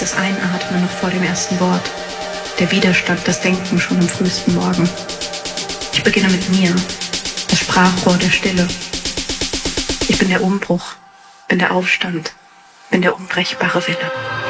das Einatmen noch vor dem ersten Wort, der Widerstand, das Denken schon im frühesten Morgen. Ich beginne mit mir, das Sprachrohr der Stille. Ich bin der Umbruch, bin der Aufstand, bin der unbrechbare Wille.